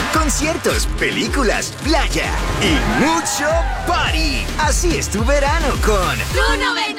Conciertos, películas, playa y mucho party. Así es tu verano con ¡Tu 90!